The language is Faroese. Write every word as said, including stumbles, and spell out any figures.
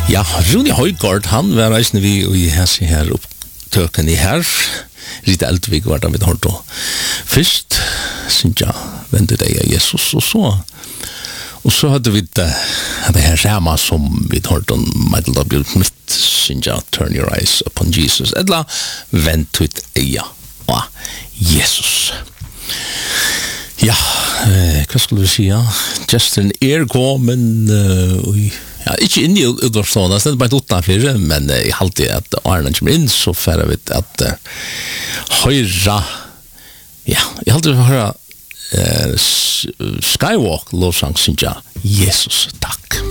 Ja, Rune Højgaard, han var reisende vi i hese her opptøken i her. Rita Eltvig var det vi hørte. Først, synes jeg, vente deg av Jesus, og så og så hadde vi det, det her skjema som vi hørte om Michael W. Smith, synes jeg, Turn Your Eyes Upon Jesus, eller vent ut eia av Jesus. Ja, eh, hva skulle vi si, ja? Just an ear gå, men uh, ja, ikke inn i utvarstående, det er bare et utenfor, men uh, jeg halte at Arne kommer inn, så færre vi at uh, høyre, ja, jeg halte vi høyre uh, Skywalk lovsang, synes jeg, Jesus, takk.